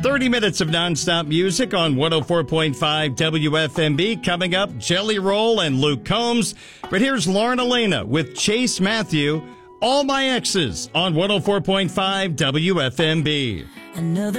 30 minutes of nonstop music on 104.5 WFMB. Coming up, Jelly Roll and Luke Combs. But here's Lauren Elena with Chase Matthew, All My Exes on 104.5 WFMB.